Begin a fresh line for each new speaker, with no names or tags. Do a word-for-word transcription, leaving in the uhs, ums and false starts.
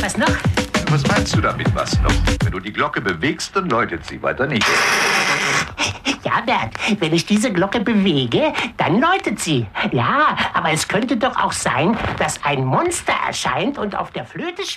Was noch?
Was meinst du damit, was noch? Wenn du die Glocke bewegst, dann läutet sie, weiter nicht.
Ja, Bert, wenn ich diese Glocke bewege, dann läutet sie. Ja, aber es könnte doch auch sein, dass ein Monster erscheint und auf der Flöte spielt.